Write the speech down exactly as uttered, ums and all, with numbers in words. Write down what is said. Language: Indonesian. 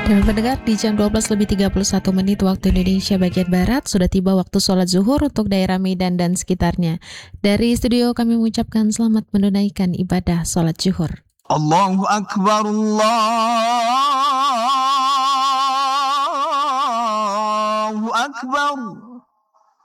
Dan pendengar, di jam dua belas lebih tiga puluh satu menit waktu Indonesia bagian Barat, sudah tiba waktu sholat zuhur untuk daerah Medan dan sekitarnya. Dari studio kami mengucapkan selamat menunaikan ibadah sholat zuhur. Allahu Akbar, Allahu Akbar.